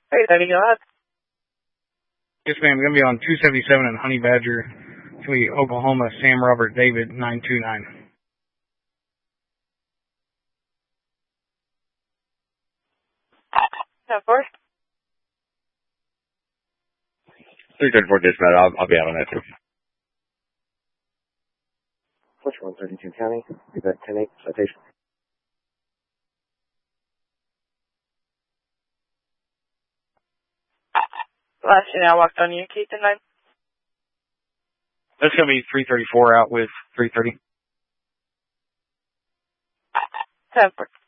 Hey, Danny, go ahead. Yes, ma'am. I'm going to be on 277 in Honey Badger. It's going to be Oklahoma, Sam Robert David, 929. No, four. 334 dispatch, I'll be out on that too. Push 132 County, be that 10-8 citation. Last thing I walked on you, Keith, and 9. That's going to be 334 out with 330. 10-4.